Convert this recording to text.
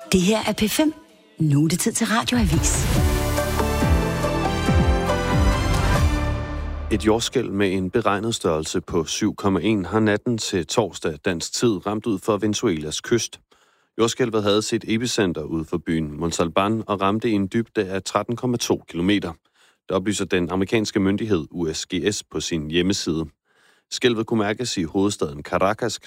Det her er P5. Nu er det tid til Radioavis. Et jordskælv med en beregnet størrelse på 7,1 har natten til torsdag dansk tid ramt ud for Venezuelas kyst. Jordskælvet havde sit epicenter ud for byen Montalbán og ramte i en dybde af 13,2 kilometer. Det oplyser den amerikanske myndighed USGS på sin hjemmeside. Skælvet kunne mærkes i hovedstaden Caracas